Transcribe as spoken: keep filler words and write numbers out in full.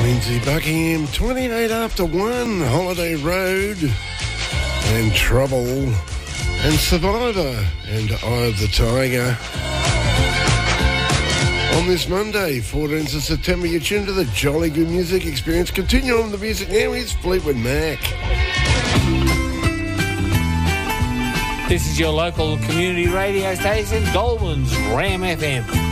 Lindsay Buckingham, twenty-eight after one, Holiday Road, and Trouble, and Survivor, and Eye of the Tiger. On this Monday, fourteenth of September, you're tuned to the Jolly Good Music Experience. Continue on the music now, here's Fleetwood Mac. This is your local community radio station, Goldman's Ram F M.